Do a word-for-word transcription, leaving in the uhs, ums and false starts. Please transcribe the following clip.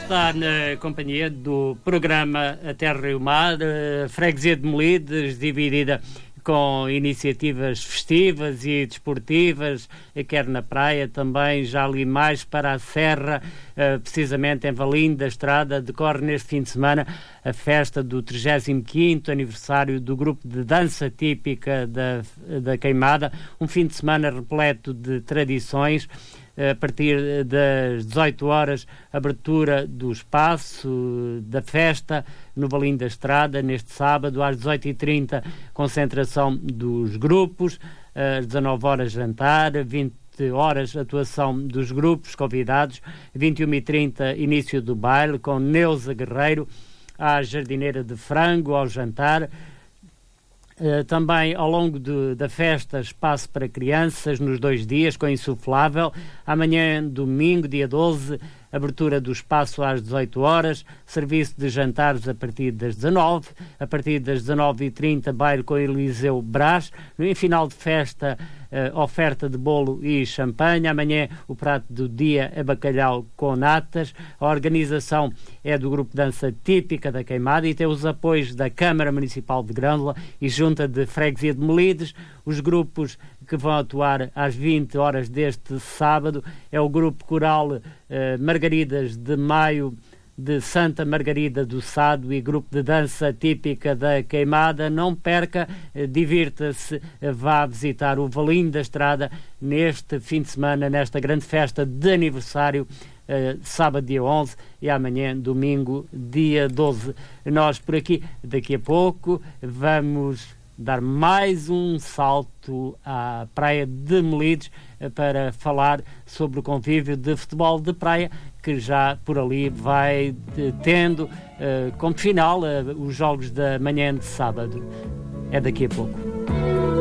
está na companhia do programa A Terra e o Mar, a freguesia de Melides, dividida com iniciativas festivas e desportivas, quer na praia também, já ali mais para a serra, precisamente em Valim da Estrada, decorre neste fim de semana a festa do trigésimo quinto aniversário do grupo de dança típica da, da Queimada, um fim de semana repleto de tradições. A partir das dezoito horas, abertura do espaço da festa no Valim da Estrada, neste sábado, às dezoito e trinta, concentração dos grupos, às dezanove horas, jantar, vinte horas, atuação dos grupos convidados, vinte e uma e trinta, início do baile, com Neuza Guerreiro, à jardineira de frango, ao jantar. Uh, também ao longo de, da festa, espaço para crianças nos dois dias, com insuflável. Amanhã, domingo, dia doze, abertura do espaço às dezoito horas, serviço de jantares a partir das dezanove, a partir das dezanove e trinta, baile com Eliseu Brás. No final de festa, uh, oferta de bolo e champanhe. Amanhã o prato do dia é bacalhau com natas. A organização é do Grupo Dança Típica da Queimada e tem os apoios da Câmara Municipal de Grândola e Junta de Freguesia de Melides. Os grupos que vão atuar às vinte horas deste sábado é o Grupo Coral eh, Margaridas de Maio de Santa Margarida do Sado e Grupo de Dança Típica da Queimada. Não perca, eh, divirta-se, eh, vá visitar o Valim da Estrada neste fim de semana, nesta grande festa de aniversário, Uh, sábado dia onze e amanhã domingo dia doze. Nós por aqui, daqui a pouco, vamos dar mais um salto à praia de Melides uh, para falar sobre o convívio de futebol de praia que já por ali vai uh, tendo uh, como final uh, os jogos da manhã de sábado. É daqui a pouco.